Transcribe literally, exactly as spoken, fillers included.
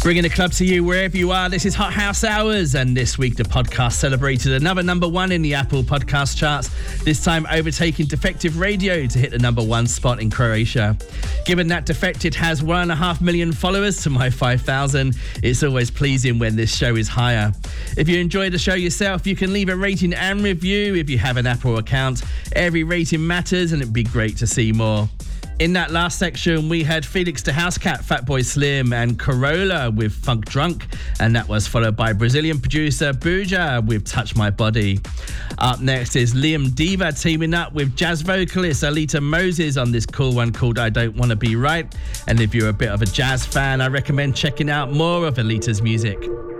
Bringing the club to you wherever you are. This is Hot House Hours, and this week the podcast celebrated another number one in the Apple podcast charts, this time overtaking Defected Radio to hit the number one spot in Croatia. Given that Defected has one and a half million followers to my five thousand, it's always pleasing when this show is higher. If you enjoy the show yourself, you can leave a rating and review if you have an Apple account. Every rating matters, and it'd be great to see more. In that last section, we had Felix the Housecat, Fatboy Slim, and Corolla with Funk Drunk, and that was followed by Brazilian producer Buja with Touch My Body. Up next is Liam Diva teaming up with jazz vocalist Alita Moses on this cool one called I Don't Wanna Be Right. And if you're a bit of a jazz fan, I recommend checking out more of Alita's music.